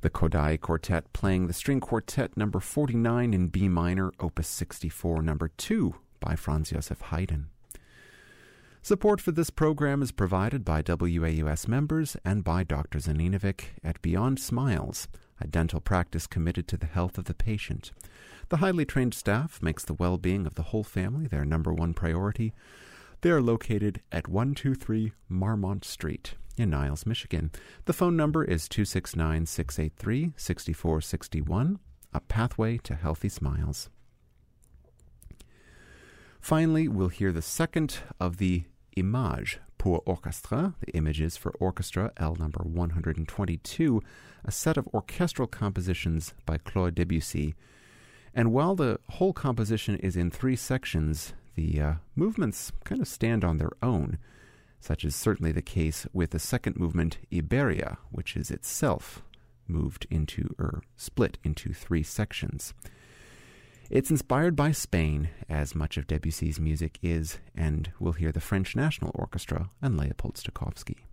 The Kodály Quartet playing the String Quartet number 49 in B minor, Opus 64, number 2 by Franz Josef Haydn. Support for this program is provided by WAUS members and by Dr. Zaninovic at Beyond Smiles, a dental practice committed to the health of the patient. The highly trained staff makes the well-being of the whole family their number one priority. They are located at 123 Marmont Street in Niles, Michigan. The phone number is 269-683-6461, a pathway to healthy smiles. Finally, we'll hear the second of the Images pour orchestre, the Images for Orchestra, L number 122, a set of orchestral compositions by Claude Debussy. And while the whole composition is in 3 sections, the movements kind of stand on their own. Such is certainly the case with the second movement, Iberia, which is itself split into 3 sections. It's inspired by Spain, as much of Debussy's music is, and we'll hear the French National Orchestra and Leopold Stokowski.